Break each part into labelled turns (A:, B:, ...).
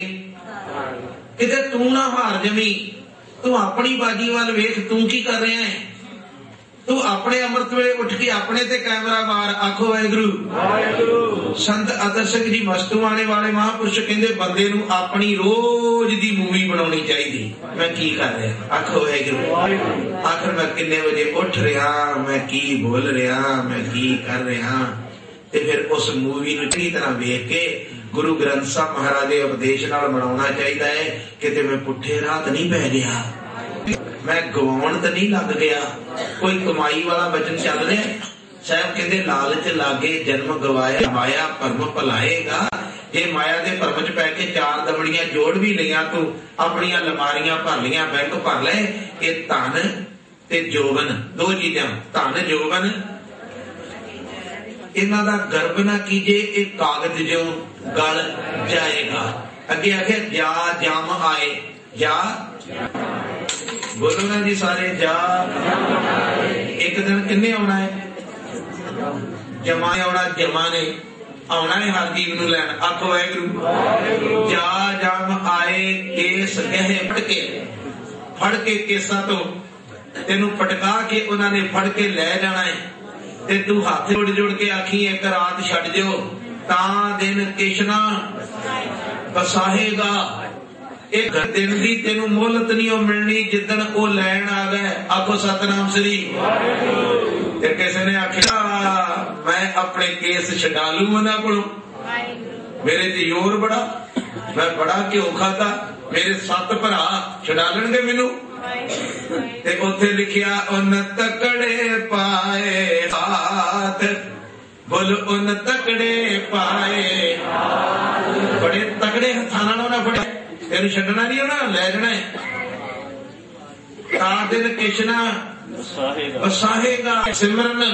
A: किते तू ना हार जमी। तू अपनी बाजी वाल वेख, तू की कर रहा है? तू अपने अमृत वेले उठ के अपने ते कैमरा मार, आखो वाहेगुरु। संत आदर्शक जी मस्तूआणे वाले महापुरुष कहंदे बंदे नूं अपनी रोज दी मूवी बनाउणी चाहिदी। मैं की कर रहा, आखो वाहेगुरु। आखिर मैं किन्ने बजे उठ रहा, मैं की बोल रहा, मैं की कर रहा, ते फिर उस मूवी नूं चंगी तरह वेख के गुरु ग्रंथ साहब महाराज दे उपदेश नाल बनाउणा चाहिदा है। किते मैं पुठे राह ते नहीं पै गया, मैं गवाउण ते नहीं लग गया। कोई कमाई वाला वचन चल रहा है। साहब कहते लालच लागे जन्म गवाया, माया भरम भुलाएगा। जे माया दे भरम च पै के चार दमड़ियां जोड़ भी लिया, तू अपनियां लमारियां भर लिया, बैंक भर ले। ये धन ते जोवन दो चीजां, धन जोवन इन्हां दा गर्व ना कीजे, एक कागज जो गल जाएगा। अगे आखे जा जम आए, जा बोलो ना जी सारे, जा एक दिन किन्ने आना है? जमा आना, जमा ने आना है हर जीव नूं लैण। आखो वाहेगुरु। जा जम आए केस गहे फड़ के केसां तो तेनू पटका के उन्होंने फड़ के लै जाना है। ते तू हाथ जोड़ जोड़ के आखी एक रात छड़ दिओ तां दिन किशना बसाहेगा। एक दिन दी तेनू मोहलत नहीं मिलनी जिदन ओ लैन आ गए। आखो सतनाम श्री। ते किसी ने आखिया मैं अपने केस छड़ा लू उन्हां कोलों, मेरे ते जोर बड़ा, मैं बड़ा घ्यो खाता, मेरे 7 भरा छड़ा लणगे मैनू। ते उत्थे लिखिया उन तकड़े पाए हाथ, बोल उन तकड़े पाए, बड़े तगड़े हथां नाल उन्हां फड़िया, तेनू छड्डना नहीं, उन्हां लै जाना है। तां दिन किशना बसाहेगा। सिमरन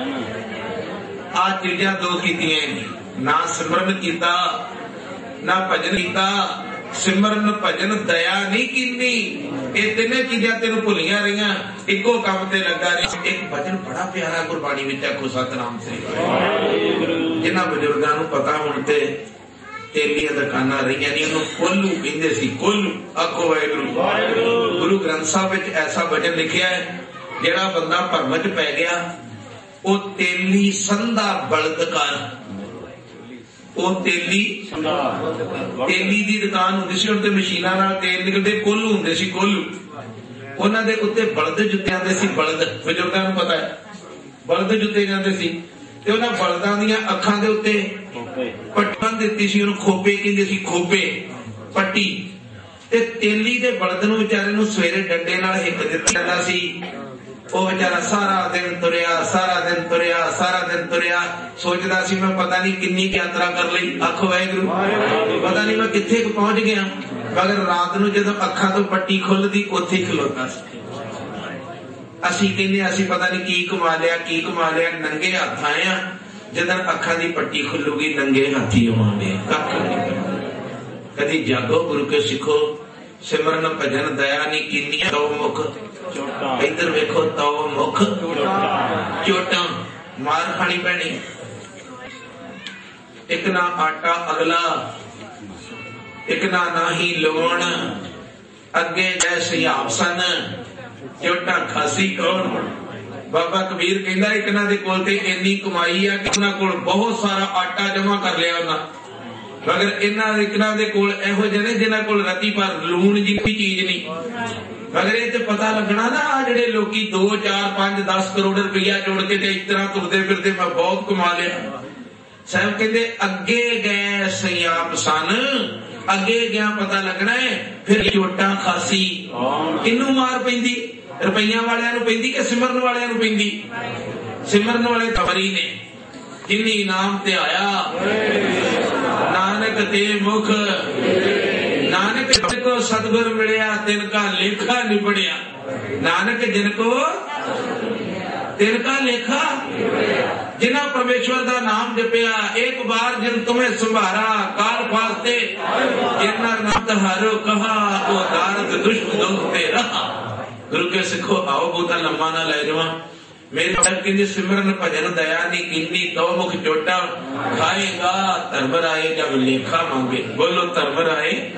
A: आ चीजां दो कीतियां, ना सिमरन कीता ना भजन कीता। सिमरन भजन दया नहीं कीनी, ये तीनों चीजां तेनू भुलियां रहियां, इको काम ते लगा रही। एक भजन बड़ा प्यारा गुरबाणी विच आखो सतनाम श्री। जिन्हां बजुर्गां नूं पता हुण ते तेलियां दुकानां रहियां नहीं, उन्होंने कोल्लू कहंदे सी, कोल्लू। आखो वाहेगुरु। गुरु ग्रंथ साहब विच ऐसा वचन लिखिया है, जिहड़ा बंदा भरम च पै गया वो तेली संधा बलद कर। वो तेली दी दुकान हुंदी सी, हुण ते मशीनां नाल तेल निकलदे, कोल्लू हुंदे सी, कोल्लू। उन्हां दे उत्ते बलद जुत्ते आंदे सी, बलद बजुर्गां नूं पता है, बलद जुत्ते जांदे सी। ते उन्हां बलदां दीयां अखां दे उत्ते पट्टी दित्ती सी, उहनूं खोपे कहंदे सी, खोपे पट्टी। ते तेली दे बलद नूं विचारे नूं सवेरे डंडे नाल हिक दित्ता जांदा सी। वो बेचारा सारा दिन तुरिया, सारा दिन तुरिया, सारा दिन तुरिया, सोचदा सी मैं पता नहीं किन्नी यात्रा कर ली। आखो वाहेगुरु। पता नहीं मैं कित्थे पहुंच गया, मगर रात नूं जदों अखां तो पट्टी खुलदी उत्थे खलोता सी। असीं कहंदे असीं पता नहीं की कमा लिया, की कमा लिया। नंगे हत्थ आए आ, जदों अखां दी पट्टी खुलूगी नंगे हत्थी होवांगे। कख नहीं। कदी जागो गुरु के सिखो, सिमरन भजन दया नहीं कीनी, तो मुख इधर वेखो, तो मुख चोटां मार खानी पैनी। एक ना आटा अगला, एक ना ही लूण, अगे जैसे हिसाब सन, चोटां खासी कौन। बाबा कबीर कहंदा एक ना दे कोल ते इन्नी कमाई आ कि उन्हां कोल बहुत सारा आटा जमा कर लिया उन्हां, मगर इन्हां इकना दे कोल इहो जिहे ने जिन्हां कोल रत्ती पर लूण जी कोई चीज नहीं। मगर ये तो पता लगना ना, जेडे लोकी 2, 4, 5, 10 करोड़ रुपया जोड़ के इस तरह तुरते फिरते मैं बहुत कमा लिया। साहब कहते अगे गए सियाप सन, अगे गया पता लगना है। फिर चोटां खासी किनू मार पैंदी, रुपईया वालियां नूं पैंदी कि सिमरन वालियां नूं पैंदी? सिमरन वाले खबरी ने, जिन्नी इनाम ते आया नानक ते मुख, नानक जिनको सतगुर मिलिया तिनका लेखा निबड़िया। नानक जिनको तिनका लेखा, जिन्हें परमेश्वर का नाम जपिया, एक बार जिन तुम्हें संभारा काल फास्ते, जिन्ना नाम तहारो कहा वो दारद दुष्ट दोस्ते रहा। गुरु के सिखो आओ बहुता लंबा ना ले जावा। मेरे कहते सिमरन भजन दया नी कीनी, तो मुख चोटा खाएगा। धर्म राय जब लेखा मांगे, बोलो धर्म राय